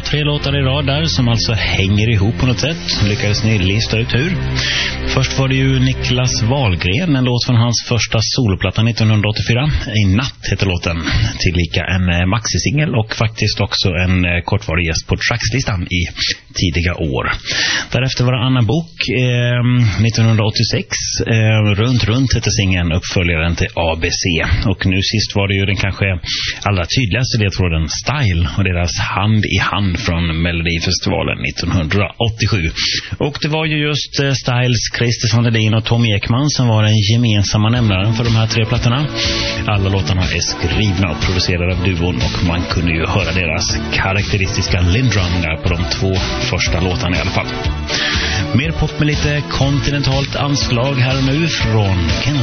3 låtar i rad där som alltså hänger ihop på något sätt. Lyckades ni lista ut hur? Först var det ju Niklas Wahlgren, en låt från hans första soloplatta 1984. I natt heter låten, tillika en maxisingel och faktiskt också en kortvarig gäst på Trackslistan i tidiga år. Därefter var det Anna Bok 1986. Runt heter singeln, uppföljaren till ABC. Och nu sist var det ju den kanske allra tydligaste ledtråden Style och deras Hand i hand från Melodifestivalen 1987. Och det var ju just Styles, Christer Sandelin och Tom Ekman som var den gemensamma nämnaren för de här 3 plattorna. Alla låtarna är skrivna och producerade av duon och man kunde ju höra deras karaktäristiska lindrumningar på de 2 första låtarna i alla fall. Mer pop med lite kontinentalt anslag här och nu från